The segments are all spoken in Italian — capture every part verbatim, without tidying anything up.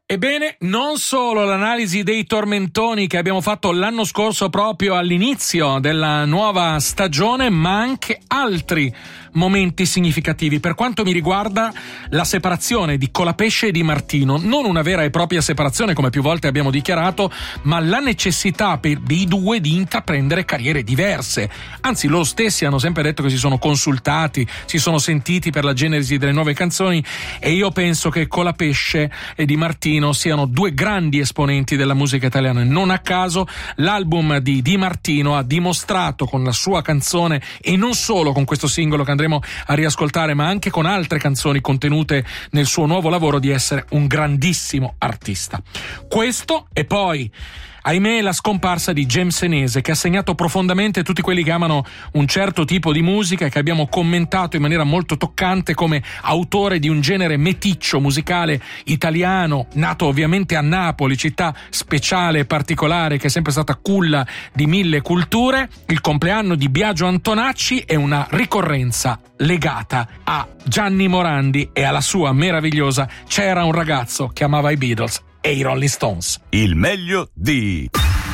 Ebbene, non solo l'analisi dei tormentoni che abbiamo fatto l'anno scorso proprio all'inizio della nuova stagione, ma anche altri momenti significativi. Per quanto mi riguarda, la separazione di Colapesce e Di Martino, non una vera e propria separazione come più volte abbiamo dichiarato, ma la necessità per dei due di intraprendere carriere diverse. Anzi, loro stessi hanno sempre detto che si sono consultati, si sono sentiti per la genesi delle nuove canzoni, e io penso che Colapesce e Di Martino siano due grandi esponenti della musica italiana. Non a caso l'album di Di Martino ha dimostrato con la sua canzone, e non solo con questo singolo che andremo a riascoltare, ma anche con altre canzoni contenute nel suo nuovo lavoro, di essere un grandissimo artista. Questo, e poi ahimè la scomparsa di James Senese, che ha segnato profondamente tutti quelli che amano un certo tipo di musica e che abbiamo commentato in maniera molto toccante come autore di un genere meticcio musicale italiano, nato ovviamente a Napoli, città speciale e particolare che è sempre stata culla di mille culture. Il compleanno di Biagio Antonacci è una ricorrenza legata a Gianni Morandi e alla sua meravigliosa C'era un ragazzo che amava i Beatles e i Rolling Stones. Il meglio di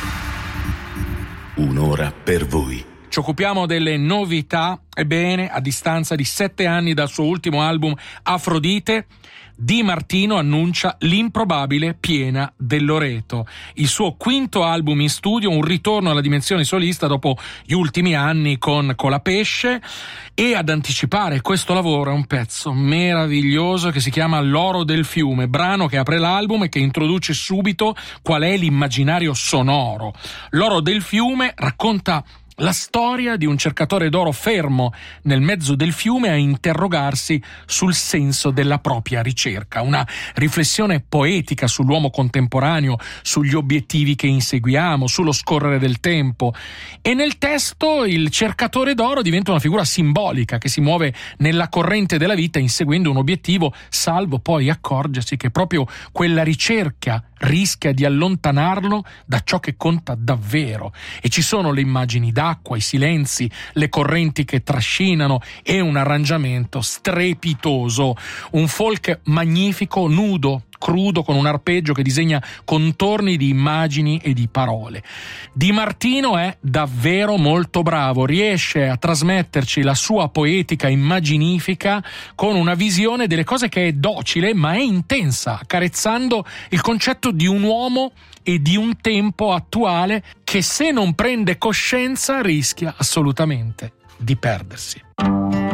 Un'ora per voi. Ci occupiamo delle novità. Ebbene, a distanza di sette anni dal suo ultimo album Afrodite, Di Martino annuncia l'improbabile Piena del Loreto, il suo quinto album in studio, un ritorno alla dimensione solista dopo gli ultimi anni con Colapesce, e ad anticipare questo lavoro è un pezzo meraviglioso che si chiama L'oro del fiume, brano che apre l'album e che introduce subito qual è l'immaginario sonoro. L'oro del fiume racconta la storia di un cercatore d'oro fermo nel mezzo del fiume a interrogarsi sul senso della propria ricerca, una riflessione poetica sull'uomo contemporaneo, sugli obiettivi che inseguiamo, sullo scorrere del tempo. E nel testo il cercatore d'oro diventa una figura simbolica che si muove nella corrente della vita inseguendo un obiettivo, salvo poi accorgersi che proprio quella ricerca rischia di allontanarlo da ciò che conta davvero. E ci sono le immagini d'acqua, i silenzi, le correnti che trascinano e un arrangiamento strepitoso, un folk magnifico, nudo, crudo, con un arpeggio che disegna contorni di immagini e di parole. Di Martino è davvero molto bravo, riesce a trasmetterci la sua poetica immaginifica con una visione delle cose che è docile ma è intensa, accarezzando il concetto di un uomo e di un tempo attuale che, se non prende coscienza, rischia assolutamente di perdersi.